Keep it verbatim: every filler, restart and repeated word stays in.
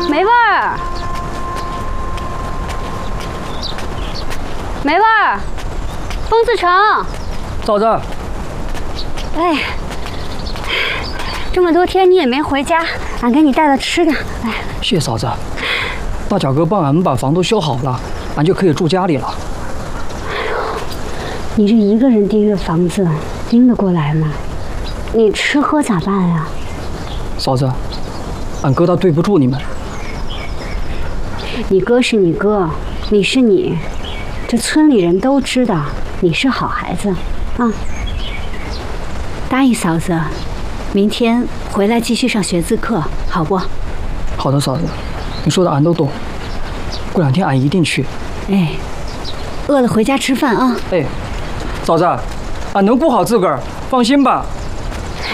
梅味儿，梅味儿，风自成。 嫂子。 哎，这么多天你也没回家，俺给你带了吃的。哎， 谢嫂子。大脚哥帮俺们把房都修好了，俺就可以住家里了。 哎呦，你这一个人盯着房子，盯得过来吗？你吃喝咋办呀？ 嫂子，俺哥他对不住你们。 你哥是你哥，你是你，这村里人都知道你是好孩子啊。答应嫂子，明天回来继续上学字课，好不？ 好的，嫂子，你说的俺都懂。过两天俺一定去。 哎，饿了回家吃饭啊。 哎，嫂子，俺能顾好自个儿，放心吧。